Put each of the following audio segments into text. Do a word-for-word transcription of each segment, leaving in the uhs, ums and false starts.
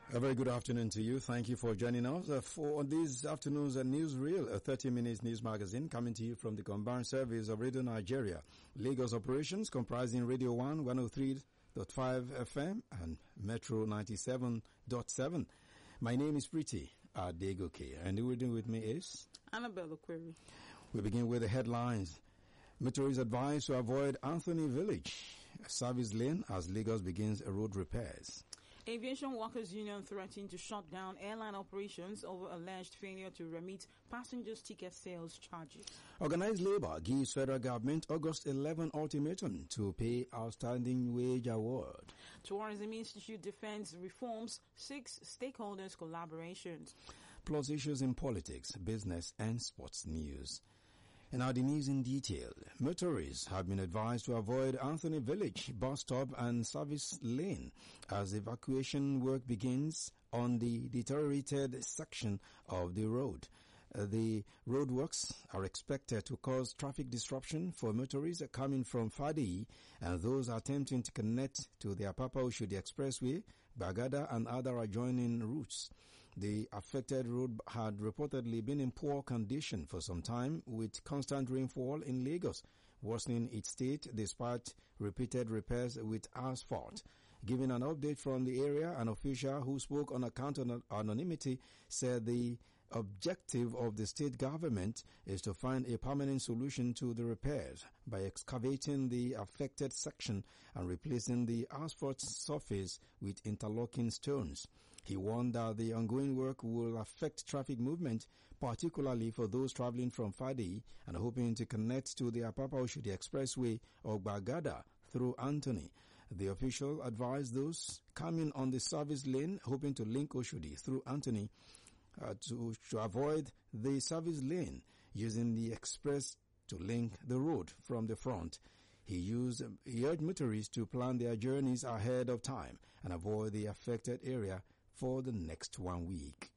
A very good afternoon to you. Thank you for joining us uh, for this afternoon's uh, Newsreel, a thirty minutes news magazine coming to you from the combined service of Radio Nigeria, Lagos operations comprising Radio one, one oh three point five F M and Metro ninety-seven point seven. My name is Pretty Adegoke, and the reading with me is Annabelle Query. We begin with the headlines. Motorists advised to avoid Anthony Village service lane as Lagos begins road repairs. Aviation Workers Union threatened to shut down airline operations over alleged failure to remit passengers' ticket sales charges. Organized Labour gives federal government August eleventh ultimatum to pay outstanding wage award. Tourism Institute defends reforms, seeks stakeholders' collaborations. Plus issues in politics, business and sports news. And now the news in detail. Motorists have been advised to avoid Anthony Village bus stop and service lane as evacuation work begins on the deteriorated section of the road. Uh, the roadworks are expected to cause traffic disruption for motorists coming from Fadi and those attempting to connect to the Apapa Oshodi Expressway, Bagada and other adjoining routes. The affected road had reportedly been in poor condition for some time with constant rainfall in Lagos, worsening its state despite repeated repairs with asphalt. Giving an update from the area, an official who spoke on account of anonymity said the objective of the state government is to find a permanent solution to the repairs by excavating the affected section and replacing the asphalt surface with interlocking stones. He warned that the ongoing work will affect traffic movement, particularly for those traveling from Fadi and hoping to connect to the Apapa Oshodi Expressway or Bagada through Anthony. The official advised those coming on the service lane hoping to link Oshodi through Anthony uh, to, to avoid the service lane using the express to link the road from the front. He used, he urged motorists to plan their journeys ahead of time and avoid the affected area for the next one week.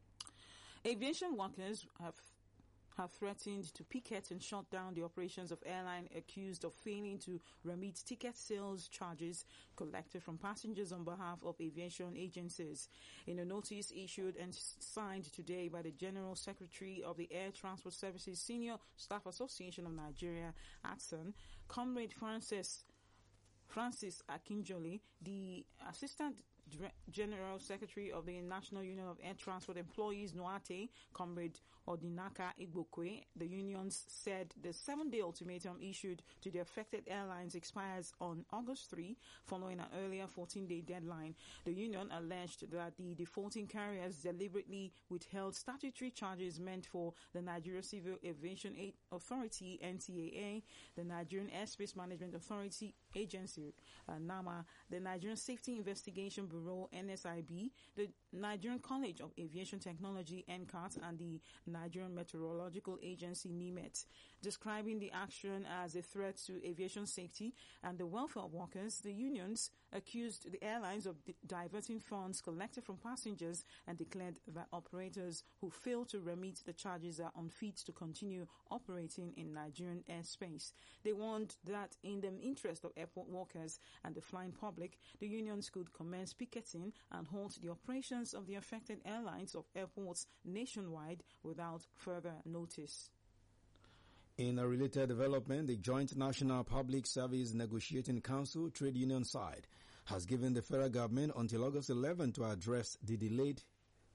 Aviation workers have have threatened to picket and shut down the operations of airline accused of failing to remit ticket sales charges collected from passengers on behalf of aviation agencies. In a notice issued and signed today by the General Secretary of the Air Transport Services Senior Staff Association of Nigeria, A T S A N, Comrade Francis Francis Akinjoli, the Assistant General Secretary of the National Union of Air Transport Employees, NOATE, Comrade Odinaka Igbokwe, the unions said the seven-day ultimatum issued to the affected airlines expires on August third, following an earlier fourteen-day deadline. The union alleged that the defaulting carriers deliberately withheld statutory charges meant for the Nigeria Civil Aviation Authority, N C A A, the Nigerian Airspace Management Authority Agency, uh, NAMA, the Nigerian Safety Investigation Bureau, N S I B, the Nigerian College of Aviation Technology, N C A T, and the Nigerian Meteorological Agency, NIMET. Describing the action as a threat to aviation safety and the welfare of workers, the unions accused the airlines of di- diverting funds collected from passengers and declared that operators who fail to remit the charges are unfit to continue operating in Nigerian airspace. They warned that in the interest of airport workers and the flying public, the unions could commence picketing and halt the operations of the affected airlines of airports nationwide without further notice. In a related development, the Joint National Public Service Negotiating Council trade union side has given the federal government until August eleventh to address the delayed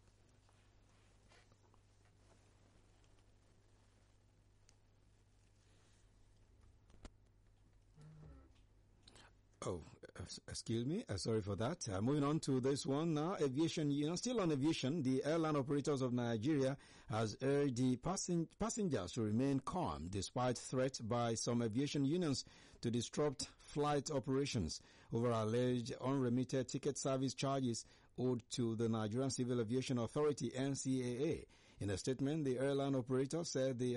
Oh, excuse me. Uh, sorry for that. Uh, moving on to this one now. Aviation, you know, still on aviation, the Airline Operators of Nigeria has urged the passen- passengers to remain calm despite threats by some aviation unions to disrupt flight operations over alleged unremitted ticket service charges owed to the Nigerian Civil Aviation Authority, N C A A. In a statement, the airline operator said they